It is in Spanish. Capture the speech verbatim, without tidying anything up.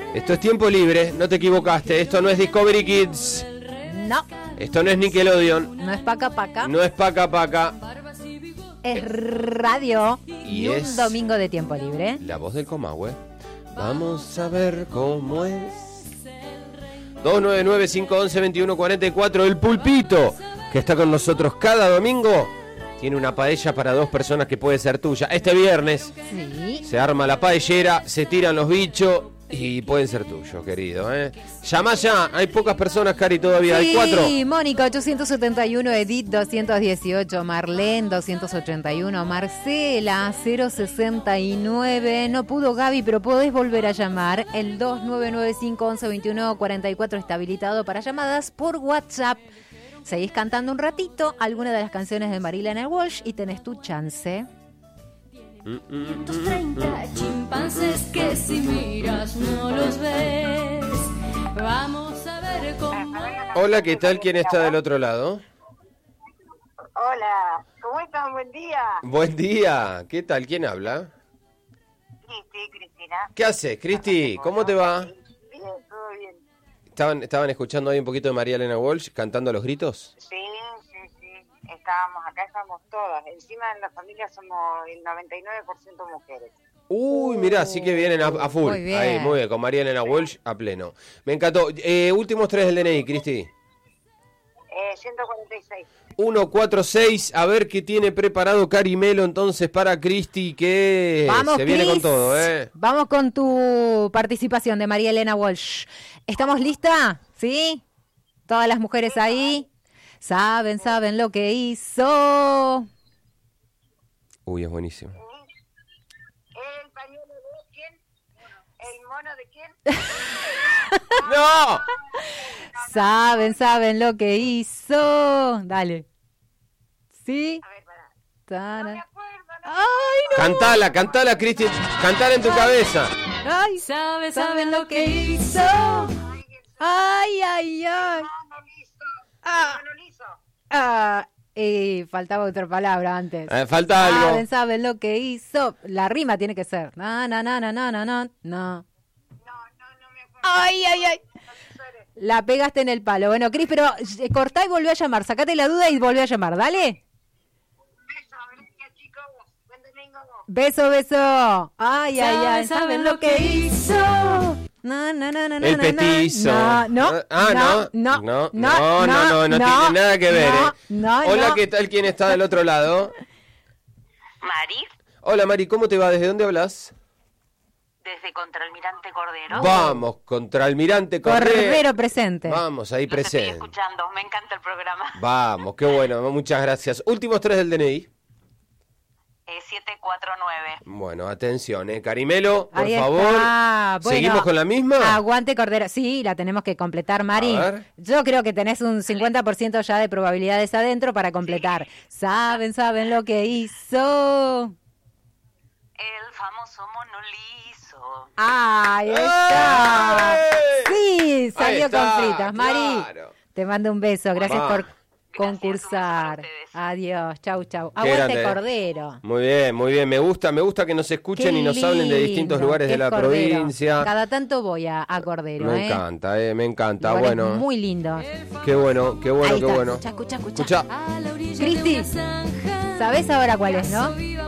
Esto es Tiempo Libre, no te equivocaste. Esto no es Discovery Kids. No. Esto no es Nickelodeon. No es Paca Paca. No es Paca Paca. Es radio y, y un es domingo de tiempo libre. La voz del Comahue. Vamos a ver cómo es. dos nueve nueve, cinco once, veintiuno cuarenta y cuatro. El Pulpito, que está con nosotros cada domingo, tiene una paella para dos personas que puede ser tuya. Este viernes sí. Se arma la paellera, se tiran los bichos y pueden ser tuyos, querido, ¿eh? Llama ya, hay pocas personas, Cari, todavía. Sí, hay cuatro. Mónica ochocientos setenta y uno, Edith doscientos dieciocho, Marlene doscientos ochenta y uno, Marcela cero sesenta y nueve. No pudo Gaby, pero podés volver a llamar. El dos nueve nueve, cinco once, veintiuno cuarenta y cuatro está habilitado para llamadas por WhatsApp. Seguís cantando un ratito alguna de las canciones de Marilena Walsh y tenés tu chance. treinta chimpancés que si miras no los ves. Vamos a ver cómo. Hola, ¿qué tal? ¿Quién está del otro lado? Hola, ¿cómo están? Buen día. Buen día. ¿Qué tal? ¿Quién habla? Cristi, Cristina. ¿Qué haces, Cristi? ¿Cómo te va? Bien, todo bien. ¿Estaban, estaban escuchando ahí un poquito de María Elena Walsh cantando a los gritos? Sí, sí, sí. Estábamos, acá estamos todas. Encima en la familia somos el noventa y nueve por ciento mujeres. Uy, mirá, sí que vienen a, a full. Muy bien. Ahí, muy bien, con María Elena Walsh a pleno. Me encantó. Eh, últimos tres del D N I, Cristi. Eh, ciento cuarenta y seis. uno cuatro seis, a ver qué tiene preparado Carimelo entonces para Cristi, que Vamos, se viene Cris. con todo, ¿eh? Vamos con tu participación de María Elena Walsh. ¿Estamos listas? ¿Sí? Todas las mujeres ahí saben, saben lo que hizo. Uy, es buenísimo. ¿El pañuelo de quién? ¿El mono de quién? ¡No! Saben, saben lo que hizo. Dale. ¿Sí? A ver, pará. Tara. No me acuerdo, no. Ay, no. Cantala, cantala, Cristi. Cantala en tu cabeza. Ay, Sabe, saben lo que hizo. ay, ay, ay. Mono liso. Ah. Mono liso. Ah, eh, faltaba otra palabra antes. Eh, falta algo. Saben, saben lo que hizo. La rima tiene que ser. Na, na, na, na, na, na, na. No. No, no, no me acuerdo. Ay, ay, ay. La pegaste en el palo. Bueno, Cris, pero eh, cortá y volví a llamar. Sacate la duda y volví a llamar. Dale. Beso, gracias, chicos. Buen domingo. Beso, beso. Ay, ay, ay. Saben lo que hizo. No, no, no, no, El no, petizo. No, no. Ah, no. No, No, no, no, no, no tiene nada que ver, no, ¿eh? no, Hola, no. ¿qué tal? ¿Quién está del otro lado? Mari, Hola, Mari, ¿cómo te va? ¿Desde dónde hablas? desde Contralmirante Cordero. Vamos, contra Almirante Cordero. Cordero presente. Vamos, ahí Los estoy presente. escuchando, me encanta el programa. Vamos, qué bueno, muchas gracias. Últimos tres del D N I. Eh, siete cuatro nueve. Bueno, atención, ¿eh? Carimelo, por Ahí favor. está. Bueno, ¿Seguimos con la misma? Aguante Cordero. Sí, la tenemos que completar, Mari. A ver. Yo creo que tenés un cincuenta por ciento ya de probabilidades adentro para completar. Saben, saben lo que hizo. El famoso mono liso. Ahí está. ¡Ey! Sí, salió Ahí está, con fritas. Mari, claro. te mando un beso. Gracias Va. por Gracias, concursar. un beso para ustedes. Adiós. Chau, chau. Qué Aguante grande, ¿eh? Cordero. Muy bien, muy bien. Me gusta, me gusta que nos escuchen Qué y nos hablen de distintos lindo, lugares qué de la Cordero. provincia. Cada tanto voy a, a Cordero, Me ¿eh? encanta, eh, me encanta. Lugares Bueno, muy lindo. qué bueno, qué bueno, Ahí qué está. bueno. Escucha, escucha, escucha. Escucha. A la orilla Cristi, de una zanja. ¿sabés ahora cuál es, no? Vio